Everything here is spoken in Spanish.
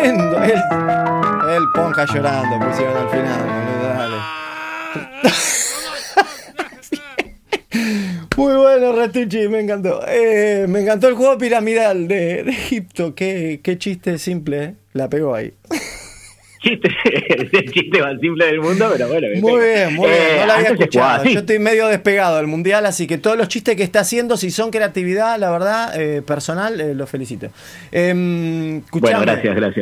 tremendo. El Ponja llorando, pusieron al final, boludo, dale. Muy bueno, Retucci, me encantó. Me encantó el juego piramidal de Egipto. Qué chiste simple, ¿eh? La pegó ahí. Es el chiste más simple del mundo, pero bueno. Muy bien. No la había escuchado. Yo estoy medio despegado del mundial, así que todos los chistes que está haciendo, si son creatividad, la verdad, personal, los felicito. Bueno, gracias.